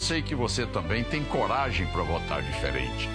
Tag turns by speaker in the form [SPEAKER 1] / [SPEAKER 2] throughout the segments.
[SPEAKER 1] sei que você também tem coragem para votar diferente.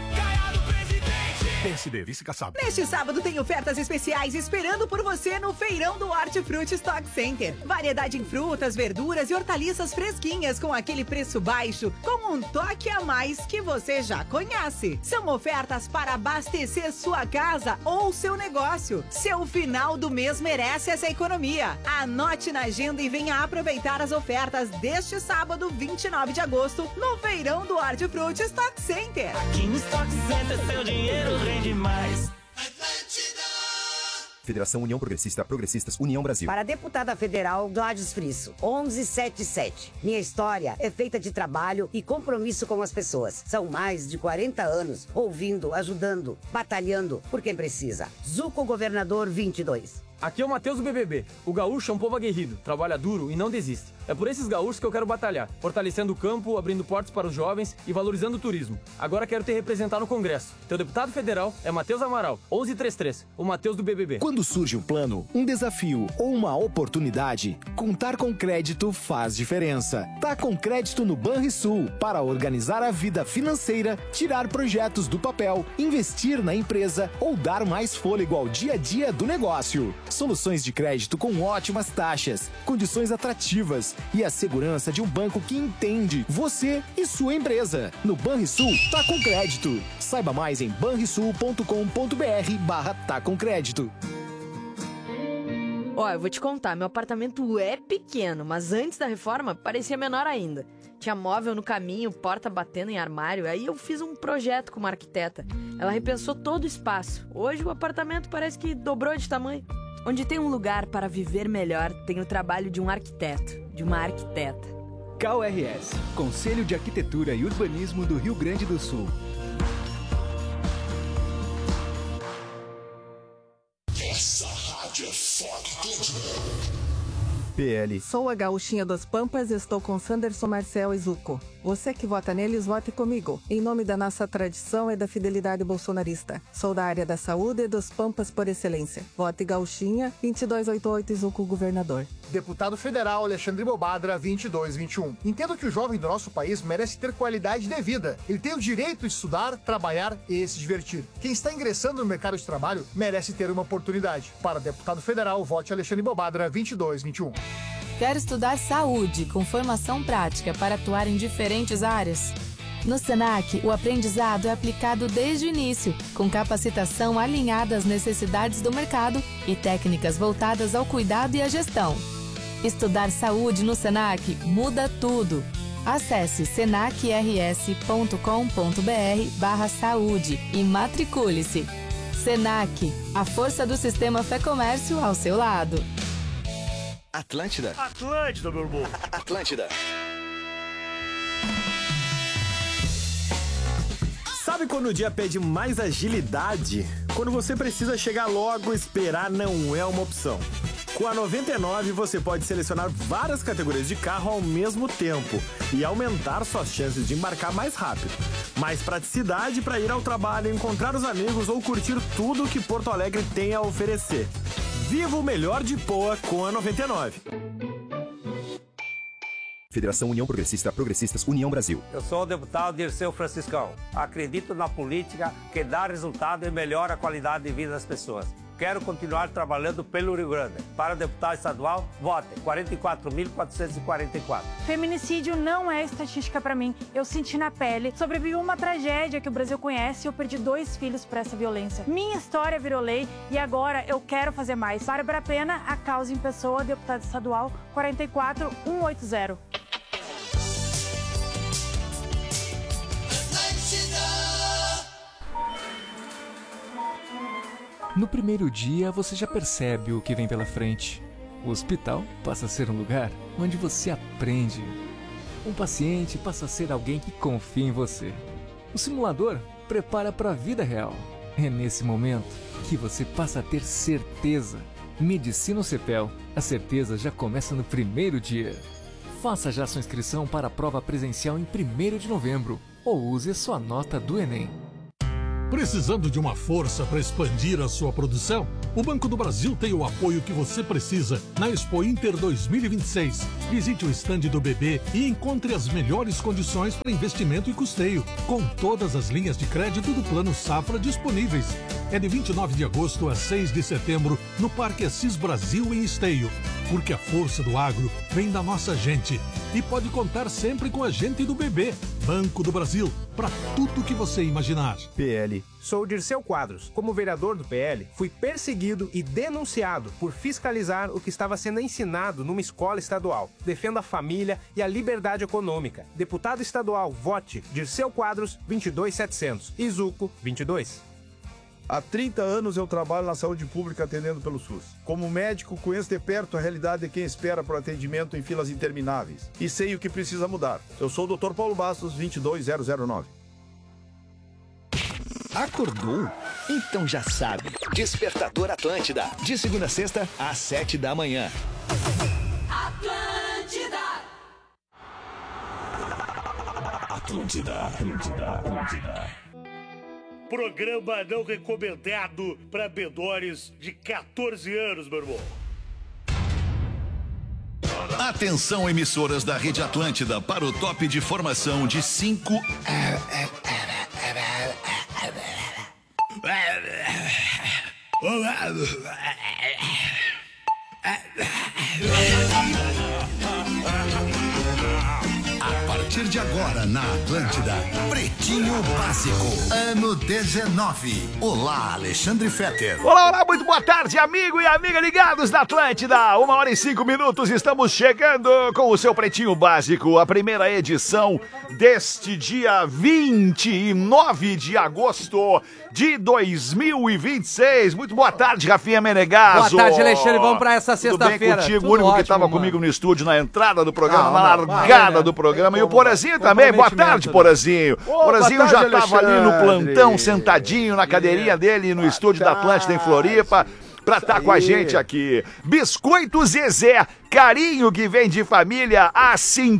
[SPEAKER 2] PSD, vice-caçado.
[SPEAKER 3] Neste sábado tem ofertas especiais esperando por você no Feirão do Hortifruti Stock Center. Variedade em frutas, verduras e hortaliças fresquinhas com aquele preço baixo, com um toque a mais que você já conhece. São ofertas para abastecer sua casa ou seu negócio. Seu final do mês merece essa economia. Anote na agenda e venha aproveitar as ofertas deste sábado, 29 de agosto, no Feirão do Hortifruti Stock Center.
[SPEAKER 4] Aqui no Stock Center seu dinheiro rende mais.
[SPEAKER 5] Federação União Progressista, Progressistas União Brasil.
[SPEAKER 6] Para a deputada federal Gladys Frisso, 1177. Minha história é feita de trabalho e compromisso com as pessoas. São mais de 40 anos ouvindo, ajudando, batalhando por quem precisa. Zuco Governador 22.
[SPEAKER 7] Aqui é o Matheus do BBB. O gaúcho é um povo aguerrido, trabalha duro e não desiste. É por esses gaúchos que eu quero batalhar, fortalecendo o campo, abrindo portas para os jovens e valorizando o turismo. Agora quero te representar no Congresso. Teu deputado federal é Matheus Amaral, 1133, o Matheus do BBB.
[SPEAKER 8] Quando surge um plano, um desafio ou uma oportunidade, contar com crédito faz diferença. Tá com crédito no Banrisul para organizar a vida financeira, tirar projetos do papel, investir na empresa ou dar mais fôlego ao dia a dia do negócio. Soluções de crédito com ótimas taxas, condições atrativas e a segurança de um banco que entende você e sua empresa. No Banrisul, tá com crédito. Saiba mais em banrisul.com.br/tá com crédito.
[SPEAKER 9] Ó, eu vou te contar, meu apartamento é pequeno, mas antes da reforma parecia menor ainda. Tinha móvel no caminho, porta batendo em armário, aí eu fiz um projeto com uma arquiteta. Ela repensou todo o espaço. Hoje o apartamento parece que dobrou de tamanho. Onde tem um lugar para viver melhor, tem o trabalho de um arquiteto, de uma arquiteta.
[SPEAKER 10] KRS, Conselho de Arquitetura e Urbanismo do Rio Grande do Sul.
[SPEAKER 2] Essa rádio é forte.
[SPEAKER 11] PL. Sou a gauchinha dos Pampas e estou com Sanderson Marcel e Zuco. Você que vota neles, vote comigo. Em nome da nossa tradição e da fidelidade bolsonarista. Sou da área da saúde e dos Pampas por excelência. Vote gauchinha, 2288 e Zuco governador.
[SPEAKER 12] Deputado Federal Alexandre Bobadra, 2221. Entendo que o jovem do nosso país merece ter qualidade de vida. Ele tem o direito de estudar, trabalhar e se divertir. Quem está ingressando no mercado de trabalho merece ter uma oportunidade. Para deputado federal, vote Alexandre Bobadra, 2221.
[SPEAKER 13] Quer estudar saúde com formação prática para atuar em diferentes áreas? No Senac, o aprendizado é aplicado desde o início, com capacitação alinhada às necessidades do mercado e técnicas voltadas ao cuidado e à gestão. Estudar saúde no Senac muda tudo. Acesse senacrs.com.br/saúde e matricule-se. Senac, a força do sistema Fé Comércio ao seu lado.
[SPEAKER 14] Atlântida.
[SPEAKER 2] Atlântida, meu irmão.
[SPEAKER 14] Atlântida.
[SPEAKER 15] Sabe quando o dia pede mais agilidade? Quando você precisa chegar logo, esperar não é uma opção. Com a 99 você pode selecionar várias categorias de carro ao mesmo tempo e aumentar suas chances de embarcar mais rápido. Mais praticidade para ir ao trabalho, encontrar os amigos ou curtir tudo que Porto Alegre tem a oferecer. Viva o melhor de Poa com a 99.
[SPEAKER 5] Federação União Progressista, Progressistas União Brasil.
[SPEAKER 16] Eu sou o deputado Dirceu Franciscão. Acredito na política que dá resultado e melhora a qualidade de vida das pessoas. Quero continuar trabalhando pelo Rio Grande. Para deputado estadual, vote 44.444.
[SPEAKER 17] Feminicídio não é estatística para mim. Eu senti na pele. Sobrevivi a uma tragédia que o Brasil conhece e eu perdi 2 filhos para essa violência. Minha história virou lei e agora eu quero fazer mais. Bárbara Pena, a causa em pessoa, deputado estadual 44180.
[SPEAKER 18] No primeiro dia, você já percebe o que vem pela frente. O hospital passa a ser um lugar onde você aprende. Um paciente passa a ser alguém que confia em você. O simulador prepara para a vida real. É nesse momento que você passa a ter certeza. Medicina CEPEL. A certeza já começa no primeiro dia. Faça já sua inscrição para a prova presencial em 1º de novembro ou use a sua nota do Enem.
[SPEAKER 19] Precisando de uma força para expandir a sua produção? O Banco do Brasil tem o apoio que você precisa na Expo Inter 2026. Visite o estande do BB e encontre as melhores condições para investimento e custeio, com todas as linhas de crédito do Plano Safra disponíveis. É de 29 de agosto a 6 de setembro no Parque Assis Brasil em Esteio. Porque a força do agro vem da nossa gente. E pode contar sempre com a gente do BB. Banco do Brasil, para tudo que você imaginar.
[SPEAKER 20] PL. Sou Dirceu Quadros. Como vereador do PL, fui perseguido e denunciado por fiscalizar o que estava sendo ensinado numa escola estadual. Defendo a família e a liberdade econômica. Deputado estadual, vote Dirceu Quadros, 22700. Izuco, 22.
[SPEAKER 21] Há 30 anos eu trabalho na saúde pública atendendo pelo SUS. Como médico, conheço de perto a realidade de quem espera por atendimento em filas intermináveis. E sei o que precisa mudar. Eu sou o Dr. Paulo Bastos, 22009.
[SPEAKER 14] Acordou? Então já sabe. Despertador Atlântida. De segunda a sexta, às 7 da manhã.
[SPEAKER 2] Atlântida. Programa não recomendado para menores de 14 anos, meu irmão.
[SPEAKER 1] Atenção, emissoras da Rede Atlântida, para o top de formação de 5... A partir de agora, na Atlântida, Pretinho Básico, ano 19. Olá, Alexandre Fetter.
[SPEAKER 22] Olá, muito boa tarde, amigo e amiga ligados na Atlântida. 1h05, estamos chegando com o seu Pretinho Básico, a primeira edição deste dia 29 de agosto de 2026. Muito boa tarde, Rafinha Menegasso.
[SPEAKER 23] Boa tarde, Alexandre. Vamos pra essa sexta-feira.
[SPEAKER 22] Tudo bem contigo? O único que estava comigo no estúdio na entrada do programa, na largada do programa. E o Porazinho também. Boa tarde, Porazinho. Porazinho já estava ali no plantão, sentadinho na cadeirinha dele no estúdio da Atlântida em Floripa, pra estar com a gente aqui. Biscoito Zezé, carinho que vem de família há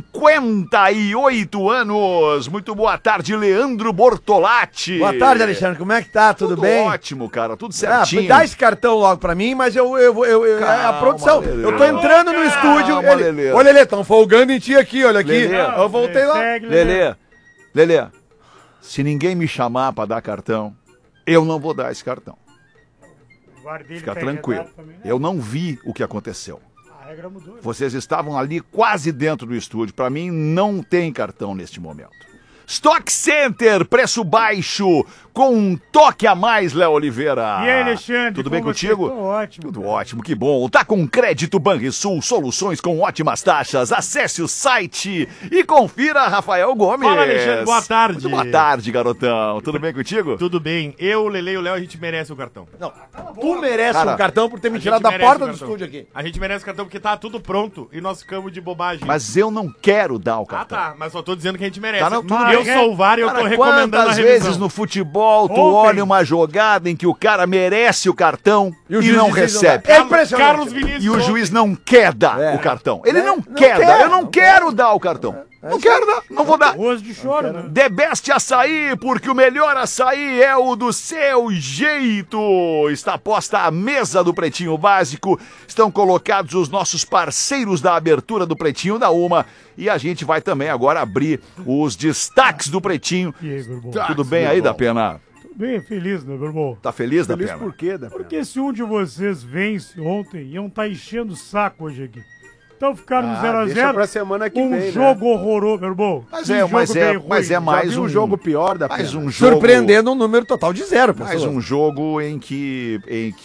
[SPEAKER 22] 58 anos. Muito boa tarde, Leandro Bortolatti.
[SPEAKER 24] Boa tarde, Alexandre. Como é que tá? Tudo bem?
[SPEAKER 22] Ótimo, cara. Tudo certinho.
[SPEAKER 24] Dá esse cartão logo pra mim, mas calma, a produção. Lelê. Eu tô entrando no estúdio. Ô, Lelê, estão folgando em ti aqui, olha aqui. Lelê. Eu voltei lá.
[SPEAKER 22] Lelê, se ninguém me chamar pra dar cartão, eu não vou dar esse cartão. Fica tranquilo. Eu não vi o que aconteceu.
[SPEAKER 2] A regra mudou.
[SPEAKER 22] Vocês estavam ali quase dentro do estúdio. Para mim, não tem cartão neste momento. Stock Center, preço baixo, com um toque a mais, Léo Oliveira.
[SPEAKER 2] E aí, Alexandre?
[SPEAKER 22] Tudo bem contigo?
[SPEAKER 2] Tudo ótimo.
[SPEAKER 22] Tudo ótimo, que bom. Tá com crédito Banrisul, soluções com ótimas taxas. Acesse o site e confira, Rafael Gomes.
[SPEAKER 25] Fala, Alexandre, boa tarde.
[SPEAKER 22] Muito boa tarde, garotão. Tudo bem contigo?
[SPEAKER 25] Tudo bem. Eu, o Lelê e o Léo, a gente merece o cartão.
[SPEAKER 24] Não, tu merece um cartão por ter me tirado da porta do estúdio aqui.
[SPEAKER 25] A gente merece o cartão porque tá tudo pronto e nós ficamos de bobagem.
[SPEAKER 22] Mas eu não quero dar o cartão.
[SPEAKER 25] Ah, tá. Mas só tô dizendo que a gente merece.
[SPEAKER 22] Tá,
[SPEAKER 25] eu sou o VAR e eu tô recomendando a revisão.
[SPEAKER 22] Quantas vezes no futebol tu olha uma jogada em que o cara merece o cartão e não recebe?
[SPEAKER 24] É impressionante.
[SPEAKER 25] Carlos Vinícius
[SPEAKER 22] e o juiz não quer dar o cartão. Ele não quer dar. Eu não quero dar o cartão. Não quero dar, não vou dar.
[SPEAKER 2] Rosto de choro, né?
[SPEAKER 22] The Best Açaí, porque o melhor açaí é o do seu jeito. Está posta a mesa do Pretinho Básico. Estão colocados os nossos parceiros da abertura do Pretinho da Uma. E a gente vai também agora abrir os destaques do Pretinho.
[SPEAKER 2] E aí, Gorbo?
[SPEAKER 22] Tudo bem aí, da Pena?
[SPEAKER 2] Tudo bem, feliz, né, meu irmão?
[SPEAKER 22] Tá feliz, da
[SPEAKER 24] Feliz
[SPEAKER 22] Pena?
[SPEAKER 24] por quê, da Pena?
[SPEAKER 2] Porque se um de vocês vence ontem, iam estar enchendo o saco hoje aqui. Então ficaram no 0x0.
[SPEAKER 24] Pra semana que vem,
[SPEAKER 2] jogo horroroso, meu irmão.
[SPEAKER 22] Mas é mais
[SPEAKER 24] um jogo pior da
[SPEAKER 22] mais
[SPEAKER 24] Pena.
[SPEAKER 22] um jogo.
[SPEAKER 24] Surpreendendo um número total de 0, pessoal.
[SPEAKER 22] Mais um jogo em que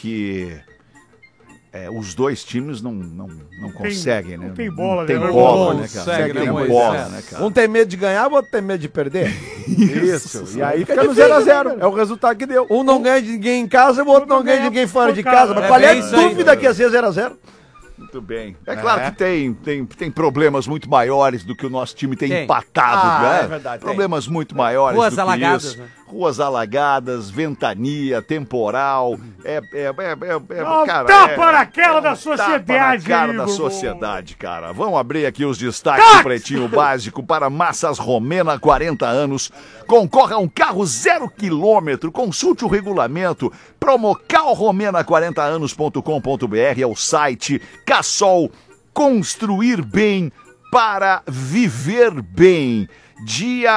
[SPEAKER 22] os dois times não conseguem, né?
[SPEAKER 2] Não tem bola,
[SPEAKER 22] né?
[SPEAKER 2] Tem
[SPEAKER 22] bola, né, cara?
[SPEAKER 24] Consegue,
[SPEAKER 22] tem
[SPEAKER 24] né,
[SPEAKER 22] bola, né, cara?
[SPEAKER 24] Um tem medo de ganhar, o outro tem medo de perder.
[SPEAKER 22] Isso.
[SPEAKER 24] E aí fica no 0x0. É o resultado que deu. Um não ganha de ninguém em casa, o outro não ganha de ninguém fora de casa. Mas qual é a dúvida que ia ser 0x0?
[SPEAKER 22] Muito bem. É claro que tem problemas muito maiores do que o nosso time tem empatado, né?
[SPEAKER 24] É verdade.
[SPEAKER 22] Problemas muito maiores
[SPEAKER 23] Ruas
[SPEAKER 22] do que
[SPEAKER 23] alagadas,
[SPEAKER 22] isso.
[SPEAKER 23] né?
[SPEAKER 22] ruas alagadas, ventania, temporal, cara,
[SPEAKER 2] tapa na cara da sociedade,
[SPEAKER 22] tapa na cara da sociedade, cara. Vamos abrir aqui os destaques do Pretinho Básico para Massas Romena, 40 anos. Concorra a um carro 0 km. Consulte o regulamento. Promocalromena40anos.com.br é o site. Cassol, construir bem para viver bem. Dia